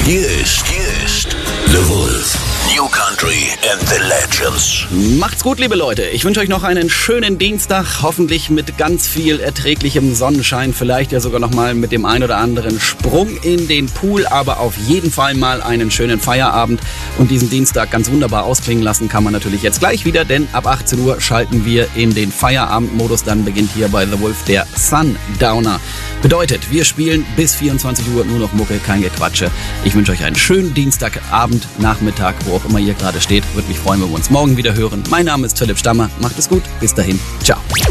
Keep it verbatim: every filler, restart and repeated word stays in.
Hier ist, hier ist The Wolf. New Country and the Legends. Macht's gut, liebe Leute. Ich wünsche euch noch einen schönen Dienstag, hoffentlich mit ganz viel erträglichem Sonnenschein, vielleicht ja sogar noch mal mit dem ein oder anderen Sprung in den Pool, aber auf jeden Fall mal einen schönen Feierabend. Und diesen Dienstag ganz wunderbar ausklingen lassen kann man natürlich jetzt gleich wieder, denn ab achtzehn Uhr schalten wir in den Feierabendmodus. Dann beginnt hier bei The Wolf der Sundowner. Bedeutet, wir spielen bis vierundzwanzig Uhr nur noch Mucke, kein Gequatsche. Ich wünsche euch einen schönen Dienstagabend, Nachmittag, wo auch immer ihr gerade steht. Würde mich freuen, wenn wir uns morgen wieder hören. Mein Name ist Philipp Stammer. Macht es gut. Bis dahin. Ciao.